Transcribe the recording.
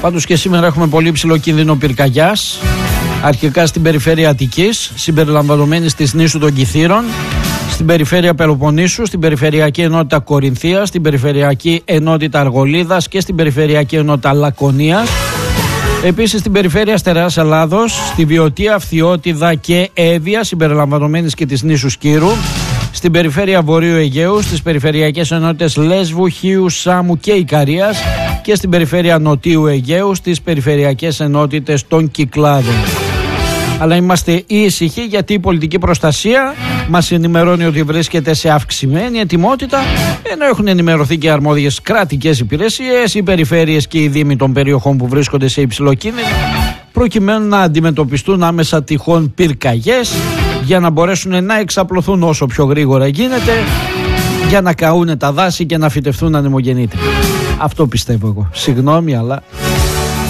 Πάντως και σήμερα έχουμε πολύ ψηλό κίνδυνο πυρκαγιάς, αρχικά στην περιφέρεια Αττικής, συμπεριλαμβανομένης της νήσου των Κιθήρων, στην περιφέρεια Πελοποννήσου, στην περιφερειακή ενότητα Κορινθίας, στην περιφερειακή ενότητα Αργολίδας και στην περιφερειακή ενότητα Λακωνίας. Επίσης στην περιφέρεια Στερεάς Ελλάδος, στη Βιωτία, Φθιώτιδα και Εύβοια, συμπεριλαμβανομένης και της νήσου Σκύρου, στην περιφέρεια Βορείου Αιγαίου, στις περιφερειακές ενότητες Λέσβου, Χίου, Σάμου και Ικαρίας και στην περιφέρεια Νοτίου Αιγαίου, στις περιφερειακές ενότητες των Κυκλάδων. Αλλά είμαστε ήσυχοι, γιατί η πολιτική προστασία μας ενημερώνει ότι βρίσκεται σε αυξημένη ετοιμότητα, ενώ έχουν ενημερωθεί και αρμόδιες κρατικές υπηρεσίες, οι περιφέρειες και οι δήμοι των περιοχών που βρίσκονται σε υψηλό κίνδυνο, προκειμένου να αντιμετωπιστούν άμεσα τυχόν πυρκαγιές, για να μπορέσουν να εξαπλωθούν όσο πιο γρήγορα γίνεται, για να καούν τα δάση και να φυτευτούν ανεμογεννήτρια. Αυτό πιστεύω εγώ. Συγγνώμη, αλλά